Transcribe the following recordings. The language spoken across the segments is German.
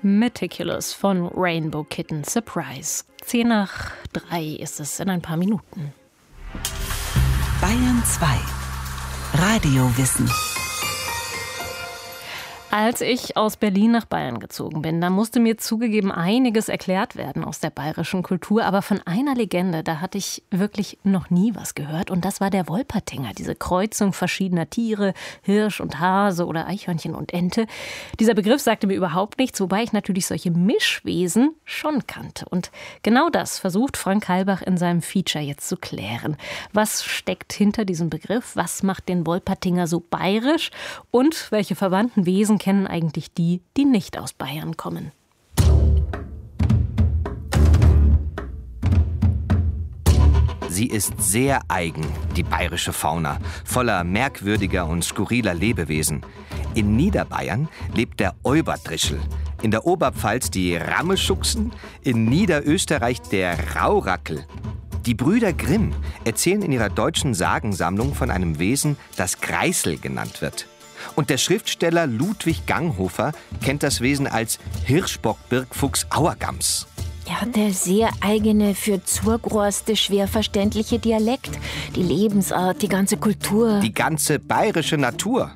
Meticulous von Rainbow Kitten Surprise. 2:10 ist es in ein paar Minuten. Bayern 2. Radiowissen. Als ich aus Berlin nach Bayern gezogen bin, da musste mir zugegeben einiges erklärt werden aus der bayerischen Kultur. Aber von einer Legende, da hatte ich wirklich noch nie was gehört. Und das war der Wolpertinger, diese Kreuzung verschiedener Tiere, Hirsch und Hase oder Eichhörnchen und Ente. Dieser Begriff sagte mir überhaupt nichts, wobei ich natürlich solche Mischwesen schon kannte. Und genau das versucht Frank Halbach in seinem Feature jetzt zu klären. Was steckt hinter diesem Begriff? Was macht den Wolpertinger so bayerisch? Und welche verwandten Wesen kennen eigentlich die, die nicht aus Bayern kommen? Sie ist sehr eigen, die bayerische Fauna, voller merkwürdiger und skurriler Lebewesen. In Niederbayern lebt der Oiberdrischl, in der Oberpfalz die Rammeschuchsen, in Niederösterreich der Raurackel. Die Brüder Grimm erzählen in ihrer deutschen Sagensammlung von einem Wesen, das Greißel genannt wird. Und der Schriftsteller Ludwig Ganghofer kennt das Wesen als Hirschbock-Birkfuchs-Auergams. Ja, der sehr eigene, für Zurgroste schwer verständliche Dialekt, die Lebensart, die ganze Kultur. Die ganze bayerische Natur.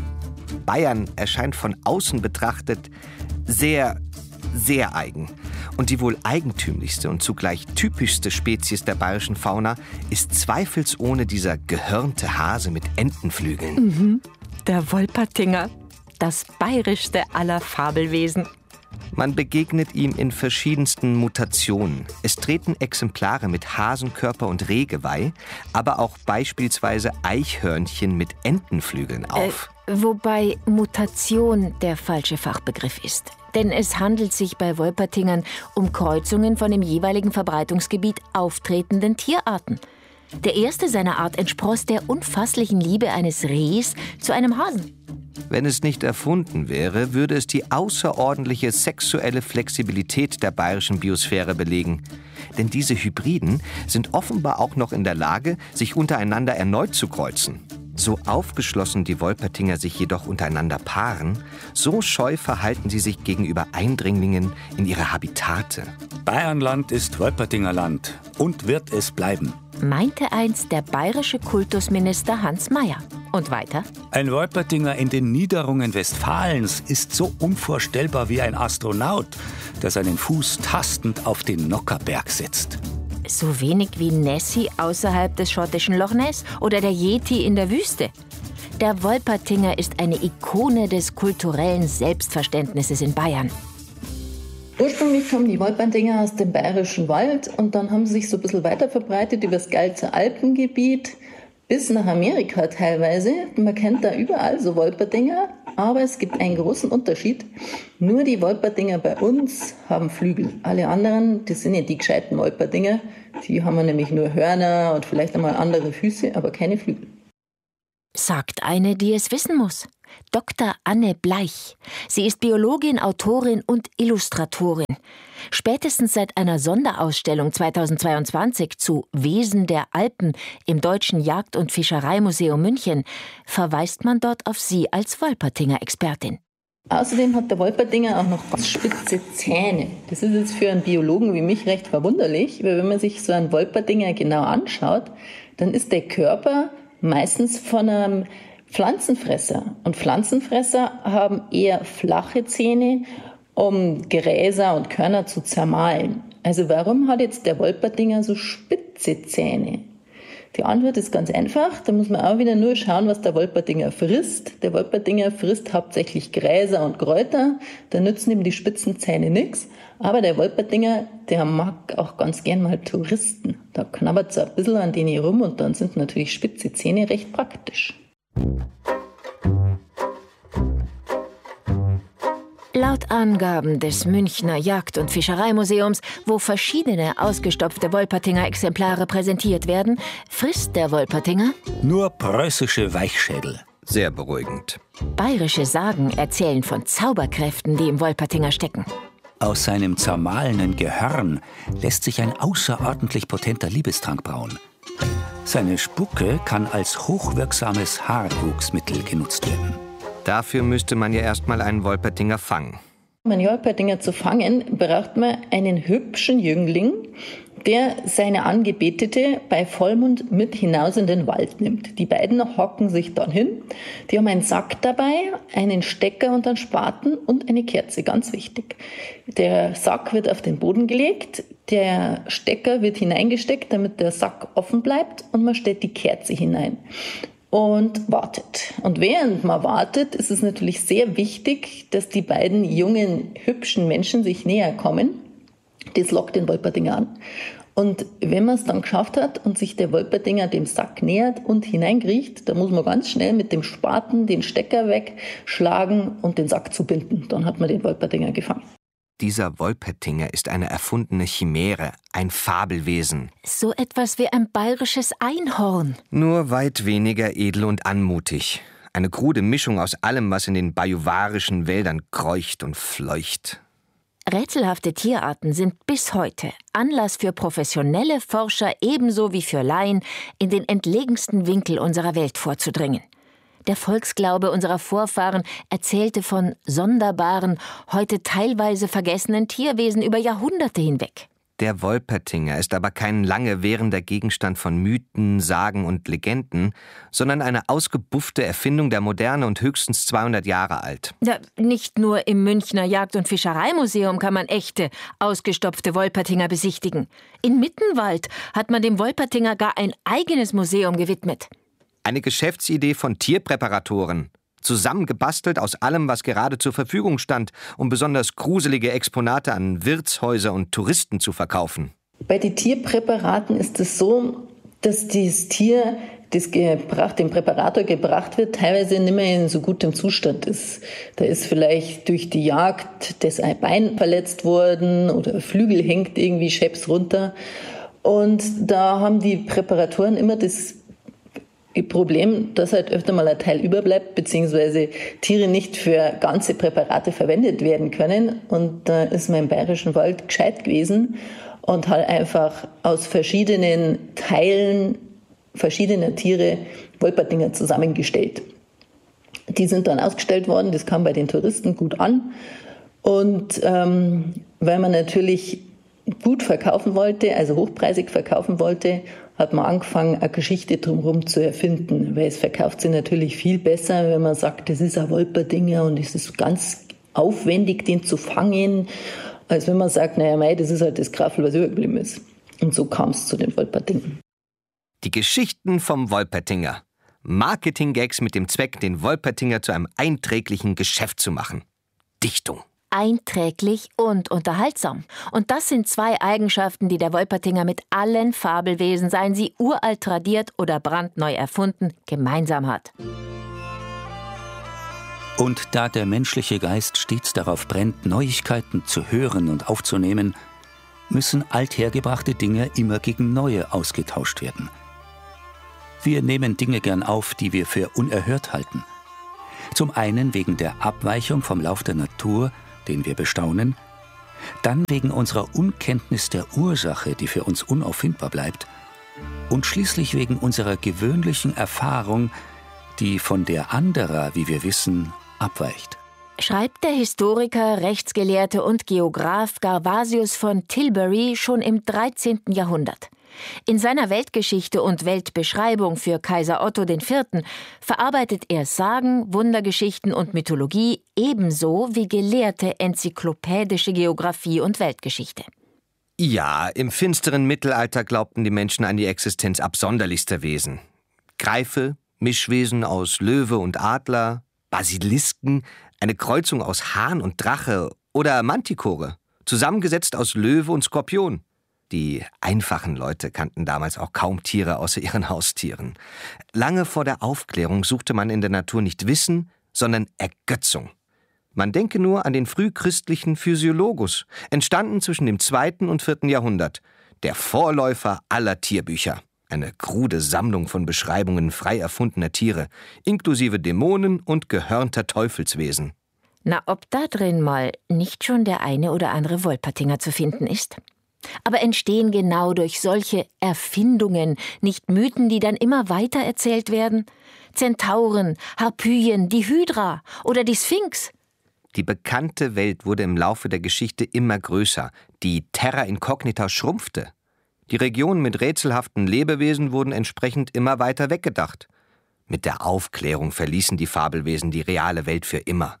Bayern erscheint von außen betrachtet sehr, sehr eigen. Und die wohl eigentümlichste und zugleich typischste Spezies der bayerischen Fauna ist zweifelsohne dieser gehörnte Hase mit Entenflügeln. Mhm. Der Wolpertinger, das bayerischste aller Fabelwesen. Man begegnet ihm in verschiedensten Mutationen. Es treten Exemplare mit Hasenkörper und Rehgeweih, aber auch beispielsweise Eichhörnchen mit Entenflügeln auf. Wobei Mutation der falsche Fachbegriff ist. Denn es handelt sich bei Wolpertingern um Kreuzungen von im jeweiligen Verbreitungsgebiet auftretenden Tierarten. Der erste seiner Art entspross der unfasslichen Liebe eines Rehs zu einem Hasen. Wenn es nicht erfunden wäre, würde es die außerordentliche sexuelle Flexibilität der bayerischen Biosphäre belegen. Denn diese Hybriden sind offenbar auch noch in der Lage, sich untereinander erneut zu kreuzen. So aufgeschlossen die Wolpertinger sich jedoch untereinander paaren, so scheu verhalten sie sich gegenüber Eindringlingen in ihre Habitate. Bayernland ist Wolpertingerland und wird es bleiben, meinte einst der bayerische Kultusminister Hans Mayer. Und weiter? Ein Wolpertinger in den Niederungen Westfalens ist so unvorstellbar wie ein Astronaut, der seinen Fuß tastend auf den Nockherberg setzt. So wenig wie Nessie außerhalb des schottischen Loch Ness oder der Yeti in der Wüste. Der Wolpertinger ist eine Ikone des kulturellen Selbstverständnisses in Bayern. Ursprünglich kommen die Wolpertinger aus dem bayerischen Wald und dann haben sie sich so ein bisschen weiter verbreitet über das ganze Alpengebiet bis nach Amerika teilweise. Man kennt da überall so Wolpertinger, aber es gibt einen großen Unterschied. Nur die Wolpertinger bei uns haben Flügel. Alle anderen, das sind ja die gescheiten Wolpertinger, die haben nämlich nur Hörner und vielleicht einmal andere Füße, aber keine Flügel. Sagt eine, die es wissen muss. Dr. Anne Bleich. Sie ist Biologin, Autorin und Illustratorin. Spätestens seit einer Sonderausstellung 2022 zu Wesen der Alpen im Deutschen Jagd- und Fischereimuseum München verweist man dort auf sie als Wolpertinger-Expertin. Außerdem hat der Wolpertinger auch noch ganz spitze Zähne. Das ist jetzt für einen Biologen wie mich recht verwunderlich, weil wenn man sich so einen Wolpertinger genau anschaut, dann ist der Körper meistens von einem Pflanzenfresser. Und Pflanzenfresser haben eher flache Zähne, um Gräser und Körner zu zermahlen. Also warum hat jetzt der Wolpertinger so spitze Zähne? Die Antwort ist ganz einfach. Da muss man auch wieder nur schauen, was der Wolpertinger frisst. Der Wolpertinger frisst hauptsächlich Gräser und Kräuter. Da nützen ihm die spitzen Zähne nichts. Aber der Wolpertinger, der mag auch ganz gern mal Touristen. Da knabbert es ein bisschen an denen rum und dann sind natürlich spitze Zähne recht praktisch. Laut Angaben des Münchner Jagd- und Fischereimuseums, wo verschiedene ausgestopfte Wolpertinger-Exemplare präsentiert werden, frisst der Wolpertinger nur preußische Weichschädel. Sehr beruhigend. Bayerische Sagen erzählen von Zauberkräften, die im Wolpertinger stecken. Aus seinem zermahlenen Gehörn lässt sich ein außerordentlich potenter Liebestrank brauen. Seine Spucke kann als hochwirksames Haarwuchsmittel genutzt werden. Dafür müsste man ja erstmal einen Wolpertinger fangen. Um einen Wolpertinger zu fangen, braucht man einen hübschen Jüngling, der seine Angebetete bei Vollmond mit hinaus in den Wald nimmt. Die beiden hocken sich dann hin. Die haben einen Sack dabei, einen Stecker und einen Spaten und eine Kerze, ganz wichtig. Der Sack wird auf den Boden gelegt, der Stecker wird hineingesteckt, damit der Sack offen bleibt, und man stellt die Kerze hinein und wartet. Und während man wartet, ist es natürlich sehr wichtig, dass die beiden jungen, hübschen Menschen sich näher kommen. Das lockt den Wolpertinger an. Und wenn man es dann geschafft hat und sich der Wolpertinger dem Sack nähert und hineinkriecht, dann muss man ganz schnell mit dem Spaten den Stecker wegschlagen und den Sack zubinden. Dann hat man den Wolpertinger gefangen. Dieser Wolpertinger ist eine erfundene Chimäre, ein Fabelwesen. So etwas wie ein bayerisches Einhorn. Nur weit weniger edel und anmutig. Eine krude Mischung aus allem, was in den bajuwarischen Wäldern kreucht und fleucht. Rätselhafte Tierarten sind bis heute Anlass für professionelle Forscher ebenso wie für Laien, in den entlegensten Winkel unserer Welt vorzudringen. Der Volksglaube unserer Vorfahren erzählte von sonderbaren, heute teilweise vergessenen Tierwesen über Jahrhunderte hinweg. Der Wolpertinger ist aber kein lange währender Gegenstand von Mythen, Sagen und Legenden, sondern eine ausgebuffte Erfindung der Moderne und höchstens 200 Jahre alt. Ja, nicht nur im Münchner Jagd- und Fischereimuseum kann man echte, ausgestopfte Wolpertinger besichtigen. In Mittenwald hat man dem Wolpertinger gar ein eigenes Museum gewidmet. Eine Geschäftsidee von Tierpräparatoren. Zusammengebastelt aus allem, was gerade zur Verfügung stand, um besonders gruselige Exponate an Wirtshäuser und Touristen zu verkaufen. Bei den Tierpräparaten ist es so, dass das Tier, das dem Präparator gebracht wird, teilweise nicht mehr in so gutem Zustand ist. Da ist vielleicht durch die Jagd das Bein verletzt worden oder Flügel hängt irgendwie scheps runter. Und da haben die Präparatoren immer das Problem, dass halt öfter mal ein Teil überbleibt, beziehungsweise Tiere nicht für ganze Präparate verwendet werden können. Und da ist man im Bayerischen Wald gescheit gewesen und halt einfach aus verschiedenen Teilen verschiedener Tiere Wolpertinger zusammengestellt. Die sind dann ausgestellt worden, das kam bei den Touristen gut an. Und weil man natürlich gut verkaufen wollte, also hochpreisig verkaufen wollte, hat man angefangen, eine Geschichte drumherum zu erfinden. Weil es verkauft sich natürlich viel besser, wenn man sagt, das ist ein Wolpertinger und es ist ganz aufwendig, den zu fangen, als wenn man sagt, naja, mei, das ist halt das Graffel, was übergeblieben ist. Und so kam es zu den Wolpertingern. Die Geschichten vom Wolpertinger. Marketing-Gags mit dem Zweck, den Wolpertinger zu einem einträglichen Geschäft zu machen. Dichtung. Einträglich und unterhaltsam. Und das sind zwei Eigenschaften, die der Wolpertinger mit allen Fabelwesen, seien sie uralt tradiert oder brandneu erfunden, gemeinsam hat. Und da der menschliche Geist stets darauf brennt, Neuigkeiten zu hören und aufzunehmen, müssen althergebrachte Dinge immer gegen neue ausgetauscht werden. Wir nehmen Dinge gern auf, die wir für unerhört halten. Zum einen wegen der Abweichung vom Lauf der Natur, den wir bestaunen, dann wegen unserer Unkenntnis der Ursache, die für uns unauffindbar bleibt, und schließlich wegen unserer gewöhnlichen Erfahrung, die von der anderer, wie wir wissen, abweicht. Schreibt der Historiker, Rechtsgelehrte und Geograph Gervasius von Tilbury schon im 13. Jahrhundert. In seiner Weltgeschichte und Weltbeschreibung für Kaiser Otto IV. Verarbeitet er Sagen, Wundergeschichten und Mythologie ebenso wie gelehrte enzyklopädische Geographie und Weltgeschichte. Ja, im finsteren Mittelalter glaubten die Menschen an die Existenz absonderlichster Wesen. Greife, Mischwesen aus Löwe und Adler, Basilisken, eine Kreuzung aus Hahn und Drache oder Mantikore, zusammengesetzt aus Löwe und Skorpion. Die einfachen Leute kannten damals auch kaum Tiere außer ihren Haustieren. Lange vor der Aufklärung suchte man in der Natur nicht Wissen, sondern Ergötzung. Man denke nur an den frühchristlichen Physiologus, entstanden zwischen dem 2. und 4. Jahrhundert, der Vorläufer aller Tierbücher. Eine krude Sammlung von Beschreibungen frei erfundener Tiere, inklusive Dämonen und gehörnter Teufelswesen. Na, ob da drin mal nicht schon der eine oder andere Wolpertinger zu finden ist? Aber entstehen genau durch solche Erfindungen nicht Mythen, die dann immer weiter erzählt werden? Zentauren, Harpyen, die Hydra oder die Sphinx? Die bekannte Welt wurde im Laufe der Geschichte immer größer. Die Terra Incognita schrumpfte. Die Regionen mit rätselhaften Lebewesen wurden entsprechend immer weiter weggedacht. Mit der Aufklärung verließen die Fabelwesen die reale Welt für immer.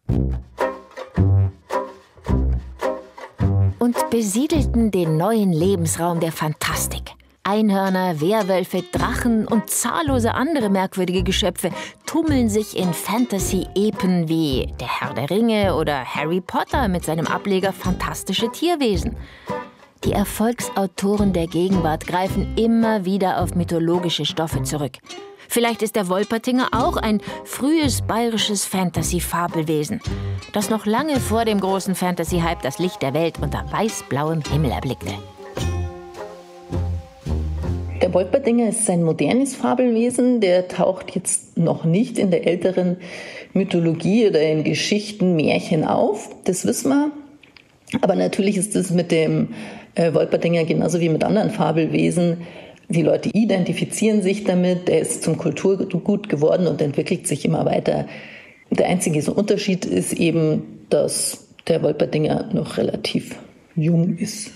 Und besiedelten den neuen Lebensraum der Fantastik. Einhörner, Werwölfe, Drachen und zahllose andere merkwürdige Geschöpfe tummeln sich in Fantasy-Epen wie Der Herr der Ringe oder Harry Potter mit seinem Ableger Fantastische Tierwesen. Die Erfolgsautoren der Gegenwart greifen immer wieder auf mythologische Stoffe zurück. Vielleicht ist der Wolpertinger auch ein frühes bayerisches Fantasy-Fabelwesen, das noch lange vor dem großen Fantasy-Hype das Licht der Welt unter weiß-blauem Himmel erblickte. Der Wolpertinger ist ein modernes Fabelwesen, der taucht jetzt noch nicht in der älteren Mythologie oder in Geschichten, Märchen auf, das wissen wir. Aber natürlich ist es mit dem Wolpertinger genauso wie mit anderen Fabelwesen. Die Leute identifizieren sich damit, er ist zum Kulturgut geworden und entwickelt sich immer weiter. Der einzige so Unterschied ist eben, dass der Wolpertinger noch relativ jung ist.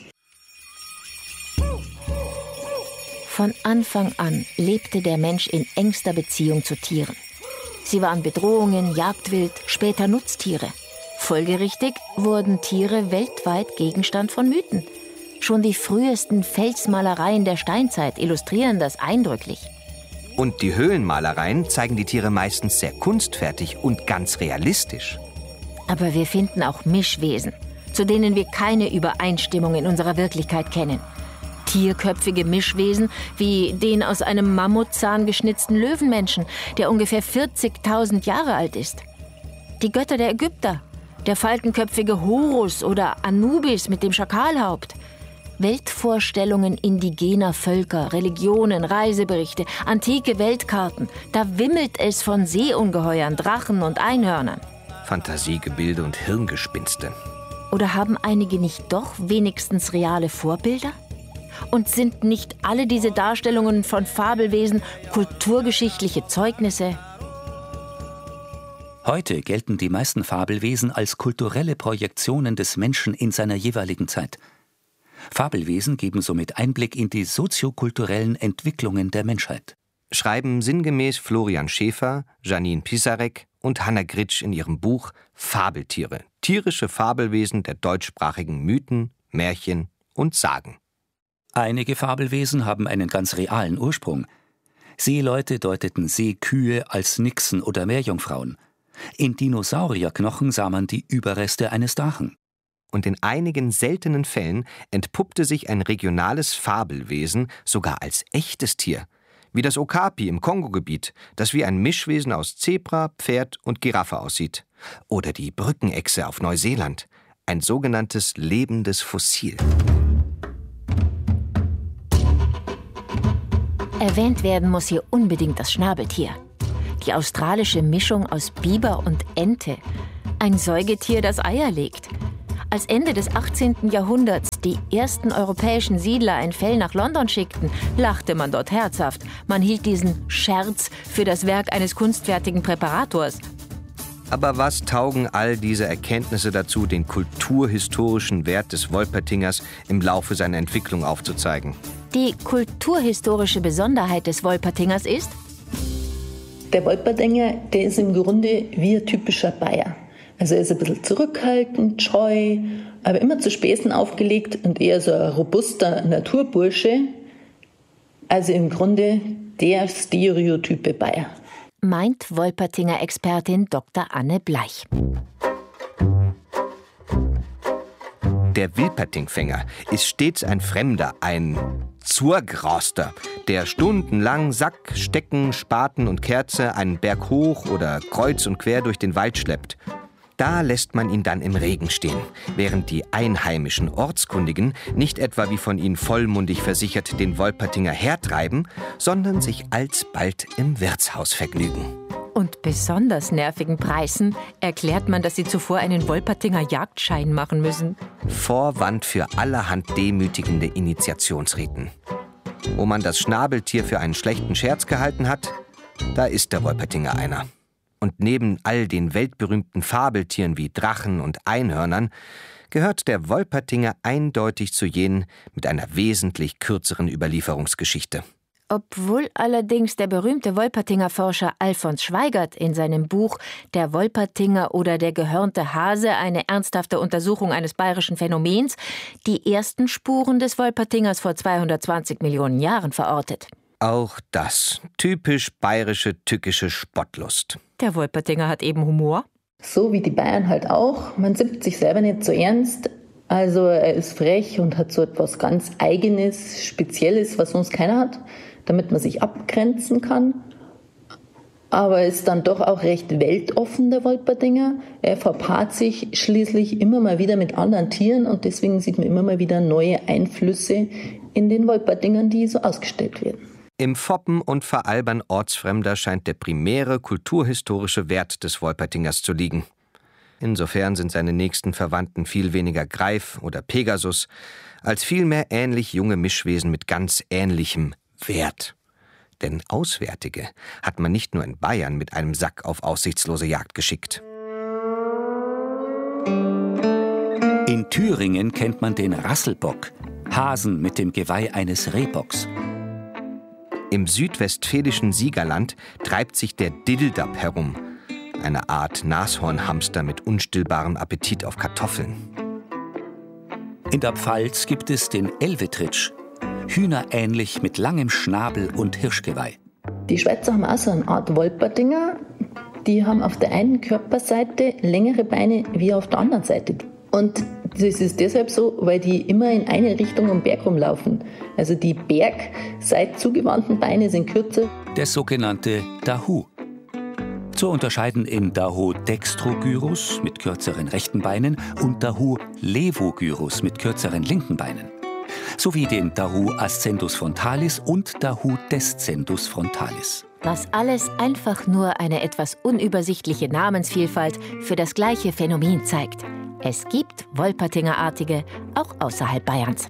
Von Anfang an lebte der Mensch in engster Beziehung zu Tieren. Sie waren Bedrohungen, Jagdwild, später Nutztiere. Folgerichtig wurden Tiere weltweit Gegenstand von Mythen. Schon die frühesten Felsmalereien der Steinzeit illustrieren das eindrücklich. Und die Höhlenmalereien zeigen die Tiere meistens sehr kunstfertig und ganz realistisch. Aber wir finden auch Mischwesen, zu denen wir keine Übereinstimmung in unserer Wirklichkeit kennen. Tierköpfige Mischwesen wie den aus einem Mammutzahn geschnitzten Löwenmenschen, der ungefähr 40.000 Jahre alt ist. Die Götter der Ägypter, der falkenköpfige Horus oder Anubis mit dem Schakalhaupt. Weltvorstellungen indigener Völker, Religionen, Reiseberichte, antike Weltkarten. Da wimmelt es von Seeungeheuern, Drachen und Einhörnern. Fantasiegebilde und Hirngespinste. Oder haben einige nicht doch wenigstens reale Vorbilder? Und sind nicht alle diese Darstellungen von Fabelwesen kulturgeschichtliche Zeugnisse? Heute gelten die meisten Fabelwesen als kulturelle Projektionen des Menschen in seiner jeweiligen Zeit. Fabelwesen geben somit Einblick in die soziokulturellen Entwicklungen der Menschheit. Schreiben sinngemäß Florian Schäfer, Janine Pisarek und Hanna Gritsch in ihrem Buch Fabeltiere, tierische Fabelwesen der deutschsprachigen Mythen, Märchen und Sagen. Einige Fabelwesen haben einen ganz realen Ursprung. Seeleute deuteten Seekühe als Nixen oder Meerjungfrauen. In Dinosaurierknochen sah man die Überreste eines Drachen. Und in einigen seltenen Fällen entpuppte sich ein regionales Fabelwesen sogar als echtes Tier, wie das Okapi im Kongogebiet, das wie ein Mischwesen aus Zebra, Pferd und Giraffe aussieht. Oder die Brückenechse auf Neuseeland, ein sogenanntes lebendes Fossil. Erwähnt werden muss hier unbedingt das Schnabeltier. Die australische Mischung aus Biber und Ente. Ein Säugetier, das Eier legt. Als Ende des 18. Jahrhunderts die ersten europäischen Siedler ein Fell nach London schickten, lachte man dort herzhaft. Man hielt diesen Scherz für das Werk eines kunstfertigen Präparators. Aber was taugen all diese Erkenntnisse dazu, den kulturhistorischen Wert des Wolpertingers im Laufe seiner Entwicklung aufzuzeigen? Die kulturhistorische Besonderheit des Wolpertingers ist? Der Wolpertinger, der ist im Grunde wie ein typischer Bayer. Also er ist ein bisschen zurückhaltend, scheu, aber immer zu Späßen aufgelegt und eher so ein robuster Naturbursche. Also im Grunde der stereotype Bayer. Meint Wolpertinger-Expertin Dr. Anne Bleich. Der Wilpertingfänger ist stets ein Fremder, ein Zurgraster, der stundenlang Sack, Stecken, Spaten und Kerze einen Berg hoch oder kreuz und quer durch den Wald schleppt. Da lässt man ihn dann im Regen stehen, während die einheimischen Ortskundigen nicht etwa wie von ihnen vollmundig versichert den Wolpertinger hertreiben, sondern sich alsbald im Wirtshaus vergnügen. Und besonders nervigen Preisen erklärt man, dass sie zuvor einen Wolpertinger Jagdschein machen müssen. Vorwand für allerhand demütigende Initiationsriten. Wo man das Schnabeltier für einen schlechten Scherz gehalten hat, da ist der Wolpertinger einer. Und neben all den weltberühmten Fabeltieren wie Drachen und Einhörnern gehört der Wolpertinger eindeutig zu jenen mit einer wesentlich kürzeren Überlieferungsgeschichte. Obwohl allerdings der berühmte Wolpertinger Forscher Alfons Schweigert in seinem Buch »Der Wolpertinger oder der gehörnte Hase« eine ernsthafte Untersuchung eines bayerischen Phänomens die ersten Spuren des Wolpertingers vor 220 Millionen Jahren verortet. Auch das typisch bayerische, tückische Spottlust. Der Wolpertinger hat eben Humor. So wie die Bayern halt auch. Man nimmt sich selber nicht so ernst. Also er ist frech und hat so etwas ganz Eigenes, Spezielles, was sonst keiner hat, damit man sich abgrenzen kann. Aber er ist dann doch auch recht weltoffen, der Wolpertinger. Er verpaart sich schließlich immer mal wieder mit anderen Tieren und deswegen sieht man immer mal wieder neue Einflüsse in den Wolpertingern, die so ausgestellt werden. Im Foppen und Veralbern Ortsfremder scheint der primäre kulturhistorische Wert des Wolpertingers zu liegen. Insofern sind seine nächsten Verwandten viel weniger Greif oder Pegasus, als vielmehr ähnlich junge Mischwesen mit ganz ähnlichem Wert. Denn Auswärtige hat man nicht nur in Bayern mit einem Sack auf aussichtslose Jagd geschickt. In Thüringen kennt man den Rasselbock, Hasen mit dem Geweih eines Rehbocks. Im südwestfälischen Siegerland treibt sich der Dildab herum, eine Art Nashornhamster mit unstillbarem Appetit auf Kartoffeln. In der Pfalz gibt es den Elvetritsch, hühnerähnlich mit langem Schnabel und Hirschgeweih. Die Schweizer haben auch so eine Art Wolpertinger. Die haben auf der einen Körperseite längere Beine wie auf der anderen Seite. Und das ist deshalb so, weil die immer in eine Richtung am Berg rumlaufen. Also die bergseitzugewandten Beine sind kürzer. Der sogenannte Dahu. Zu unterscheiden in Dahu dextrogyrus mit kürzeren rechten Beinen und Dahu levogyrus mit kürzeren linken Beinen. Sowie den Dahu ascendus frontalis und Dahu descendus frontalis. Was alles einfach nur eine etwas unübersichtliche Namensvielfalt für das gleiche Phänomen zeigt. Es gibt Wolpertingerartige auch außerhalb Bayerns.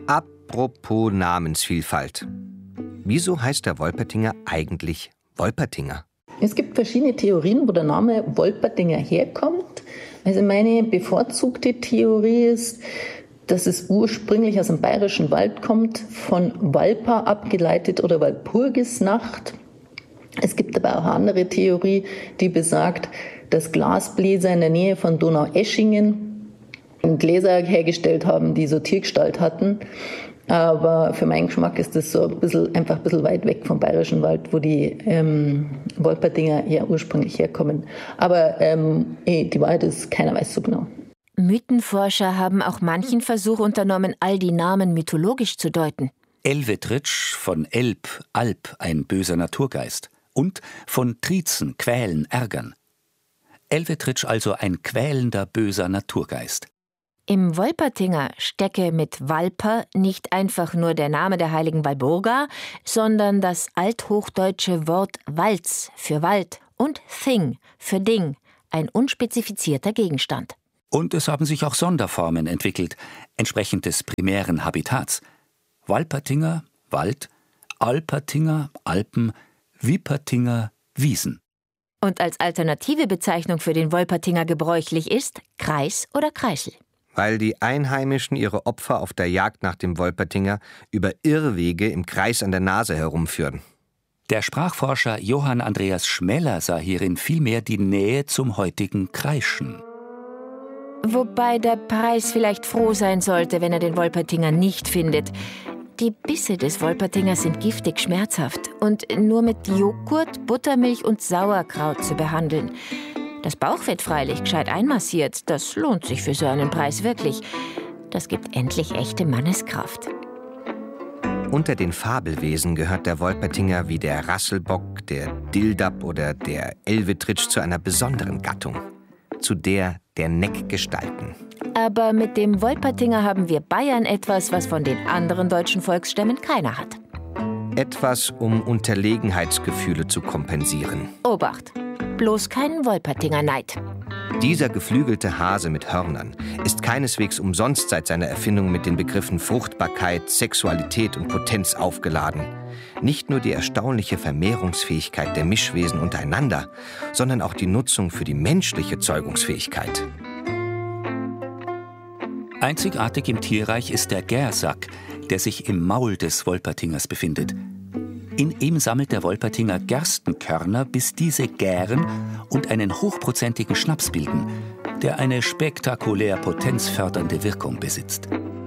Apropos Namensvielfalt. Wieso heißt der Wolpertinger eigentlich Wolpertinger? Es gibt verschiedene Theorien, wo der Name Wolpertinger herkommt. Also meine bevorzugte Theorie ist, dass es ursprünglich aus dem bayerischen Wald kommt, von Walpa abgeleitet oder Walpurgisnacht. Es gibt aber auch eine andere Theorie, die besagt, dass Glasbläser in der Nähe von Donaueschingen Gläser hergestellt haben, die so Tiergestalt hatten. Aber für meinen Geschmack ist das so einfach ein bisschen weit weg vom bayerischen Wald, wo die Wolpertinger ja ursprünglich herkommen. Aber die Wahrheit ist, keiner weiß so genau. Mythenforscher haben auch manchen Versuch unternommen, all die Namen mythologisch zu deuten. Elvetritsch von Elb, Alp, ein böser Naturgeist. Und von Trizen, quälen, ärgern. Elvetritsch also ein quälender, böser Naturgeist. Im Wolpertinger stecke mit Walper nicht einfach nur der Name der heiligen Walburga, sondern das althochdeutsche Wort Walz für Wald und Thing für Ding, ein unspezifizierter Gegenstand. Und es haben sich auch Sonderformen entwickelt, entsprechend des primären Habitats. Walpertinger, Wald, Alpertinger, Alpen, Wippertinger, Wiesen. Und als alternative Bezeichnung für den Wolpertinger gebräuchlich ist Kreis oder Kreisel. Weil die Einheimischen ihre Opfer auf der Jagd nach dem Wolpertinger über Irrwege im Kreis an der Nase herumführen. Der Sprachforscher Johann Andreas Schmeller sah hierin vielmehr die Nähe zum heutigen Kreischen. Wobei der Preis vielleicht froh sein sollte, wenn er den Wolpertinger nicht findet. Die Bisse des Wolpertingers sind giftig schmerzhaft und nur mit Joghurt, Buttermilch und Sauerkraut zu behandeln. Das Bauchfett freilich gescheit einmassiert, das lohnt sich für so einen Preis wirklich. Das gibt endlich echte Manneskraft. Unter den Fabelwesen gehört der Wolpertinger wie der Rasselbock, der Dildab oder der Elvetritsch zu einer besonderen Gattung. Zu der Neckgestalten. Aber mit dem Wolpertinger haben wir Bayern etwas, was von den anderen deutschen Volksstämmen keiner hat. Etwas, um Unterlegenheitsgefühle zu kompensieren. Obacht, bloß kein Wolpertinger-Neid. Dieser geflügelte Hase mit Hörnern ist keineswegs umsonst seit seiner Erfindung mit den Begriffen Fruchtbarkeit, Sexualität und Potenz aufgeladen. Nicht nur die erstaunliche Vermehrungsfähigkeit der Mischwesen untereinander, sondern auch die Nutzung für die menschliche Zeugungsfähigkeit. Einzigartig im Tierreich ist der Gärsack, der sich im Maul des Wolpertingers befindet. In ihm sammelt der Wolpertinger Gerstenkörner, bis diese gären und einen hochprozentigen Schnaps bilden, der eine spektakulär potenzfördernde Wirkung besitzt.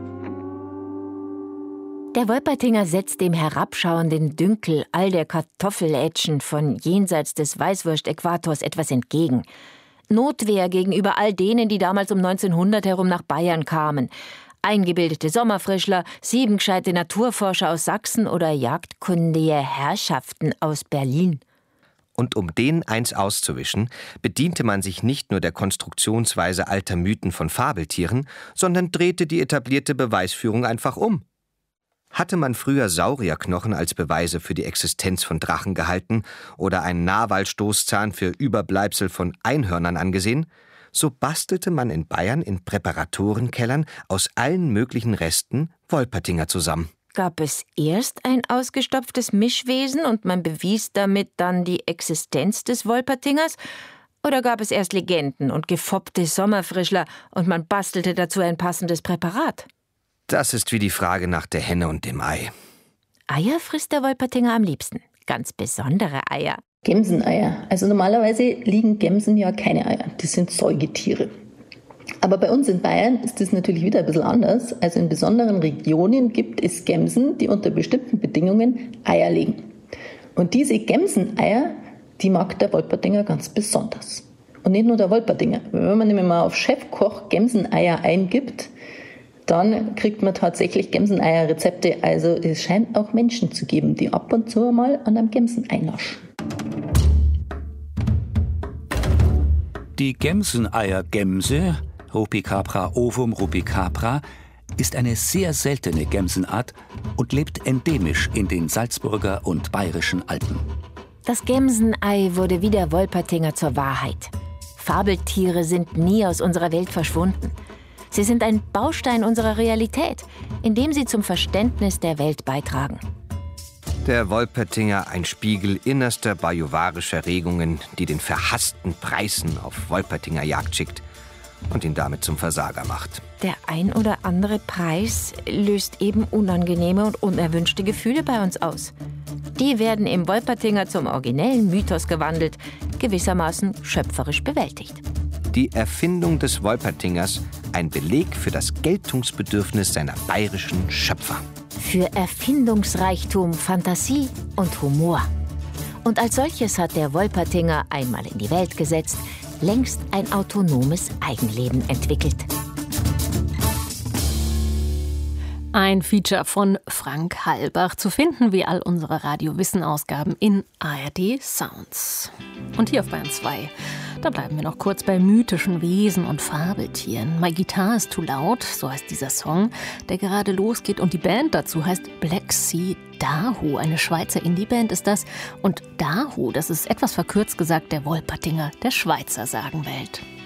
Der Wolpertinger setzt dem herabschauenden Dünkel all der Kartoffelätschen von jenseits des Weißwurst-Äquators etwas entgegen. Notwehr gegenüber all denen, die damals um 1900 herum nach Bayern kamen. Eingebildete Sommerfrischler, 7 gescheite Naturforscher aus Sachsen oder jagdkundige Herrschaften aus Berlin. Und um denen eins auszuwischen, bediente man sich nicht nur der Konstruktionsweise alter Mythen von Fabeltieren, sondern drehte die etablierte Beweisführung einfach um. Hatte man früher Saurierknochen als Beweise für die Existenz von Drachen gehalten oder einen Narwalstoßzahn für Überbleibsel von Einhörnern angesehen, so bastelte man in Bayern in Präparatorenkellern aus allen möglichen Resten Wolpertinger zusammen. Gab es erst ein ausgestopftes Mischwesen und man bewies damit dann die Existenz des Wolpertingers? Oder gab es erst Legenden und gefoppte Sommerfrischler und man bastelte dazu ein passendes Präparat? Das ist wie die Frage nach der Henne und dem Ei. Eier frisst der Wolpertinger am liebsten. Ganz besondere Eier. Gemseneier. Also normalerweise liegen Gemsen ja keine Eier. Die sind Säugetiere. Aber bei uns in Bayern ist das natürlich wieder ein bisschen anders. Also in besonderen Regionen gibt es Gemsen, die unter bestimmten Bedingungen Eier legen. Und diese Gemseneier, die mag der Wolpertinger ganz besonders. Und nicht nur der Wolpertinger. Wenn man nämlich mal auf Chefkoch Gemseneier eingibt, dann kriegt man tatsächlich Gemseneier-Rezepte. Also es scheint auch Menschen zu geben, die ab und zu mal an einem Gemsenei naschen. Die Gemseneier-Gemse, Rupicapra ovum rupicapra, ist eine sehr seltene Gemsenart und lebt endemisch in den Salzburger und Bayerischen Alpen. Das Gemsenei wurde wie der Wolpertinger zur Wahrheit. Fabeltiere sind nie aus unserer Welt verschwunden. Sie sind ein Baustein unserer Realität, indem sie zum Verständnis der Welt beitragen. Der Wolpertinger ein Spiegel innerster bajuwarischer Regungen, die den verhassten Preißen auf Wolpertinger Jagd schickt und ihn damit zum Versager macht. Der ein oder andere Preis löst eben unangenehme und unerwünschte Gefühle bei uns aus. Die werden im Wolpertinger zum originellen Mythos gewandelt, gewissermaßen schöpferisch bewältigt. Die Erfindung des Wolpertingers ein Beleg für das Geltungsbedürfnis seiner bayerischen Schöpfer. Für Erfindungsreichtum, Fantasie und Humor. Und als solches hat der Wolpertinger einmal in die Welt gesetzt, längst ein autonomes Eigenleben entwickelt. Ein Feature von Frank Halbach, zu finden wie all unsere Radio-Wissen-Ausgaben in ARD Sounds. Und hier auf Bayern 2, da bleiben wir noch kurz bei mythischen Wesen und Fabeltieren. My Guitar is Too Loud, so heißt dieser Song, der gerade losgeht. Und die Band dazu heißt Black Sea Dahu. Eine Schweizer Indie-Band ist das. Und Dahu, das ist etwas verkürzt gesagt der Wolpertinger der Schweizer Sagenwelt.